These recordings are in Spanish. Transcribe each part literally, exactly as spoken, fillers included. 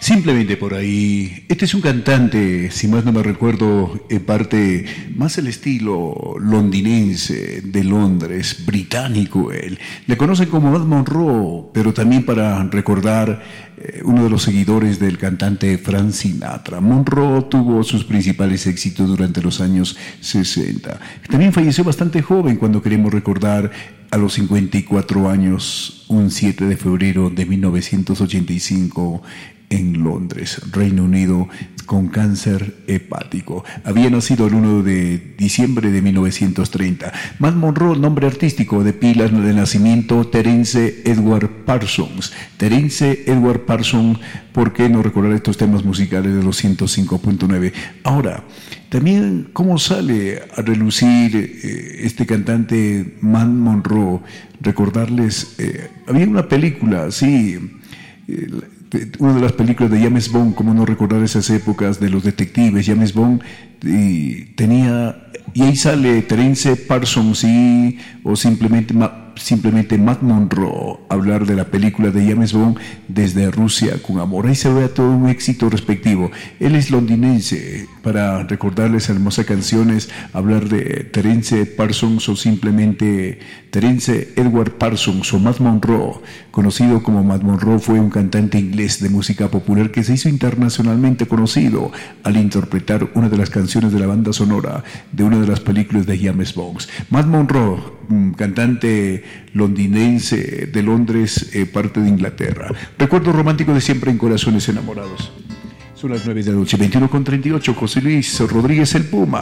Simplemente por ahí. Este es un cantante, si más no me recuerdo, en parte más el estilo londinense de Londres, británico él. Le conocen como Matt Monro, pero también para recordar eh, uno de los seguidores del cantante Frank Sinatra. Monro tuvo sus principales éxitos durante los años sesenta. También falleció bastante joven cuando queremos recordar a los cincuenta y cuatro años, un siete de febrero de mil novecientos ochenta y cinco, en Londres, Reino Unido, con cáncer hepático. Había nacido el primero de diciembre de mil novecientos treinta. Matt Monro, nombre artístico de pila de nacimiento, Terence Edward Parsons. Terence Edward Parsons, ¿por qué no recordar estos temas musicales de los ciento cinco punto nueve? Ahora, también, ¿cómo sale a relucir eh, este cantante Matt Monro? Recordarles, eh, había una película, sí, eh, una de las películas de James Bond, como no recordar esas épocas de los detectives, James Bond, y tenía, y ahí sale Terence Parsons, y, o simplemente, simplemente Matt Monro, hablar de la película de James Bond desde Rusia con amor. Ahí se ve todo un éxito respectivo. Él es londinense, para recordarles hermosas canciones, hablar de Terence Parsons o simplemente Terence Edward Parsons o Matt Monro, conocido como Matt Monro, fue un cantante inglés de música popular que se hizo internacionalmente conocido al interpretar una de las canciones de la banda sonora de una de las películas de James Bond. Matt Monro, cantante londinense de Londres, eh, parte de Inglaterra. Recuerdo romántico de siempre en Corazones Enamorados. Son las nueve de la noche, veintiuno con treinta y ocho. José Luis Rodríguez el Puma.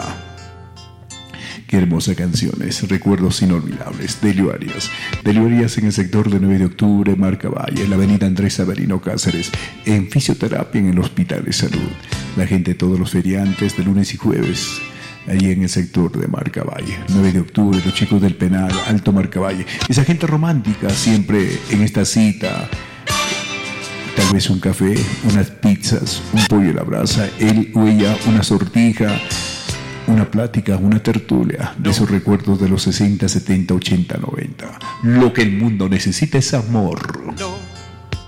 Qué hermosas canciones, recuerdos inolvidables. Delio Arias. Delio Arias en el sector de nueve de octubre, Marca Valle, en la avenida Andrés Averino Cáceres, en fisioterapia en el Hospital de Salud. La gente, todos los feriantes de lunes y jueves, allí en el sector de Marca Valle, nueve de octubre, los chicos del penal, Alto Marca Valle. Esa gente romántica siempre en esta cita. Tal vez un café, unas pizzas, un pollo a la brasa, él o ella, una sortija, una plática, una tertulia de esos recuerdos de los sesenta, setenta, ochenta, noventa. Lo que el mundo necesita es amor.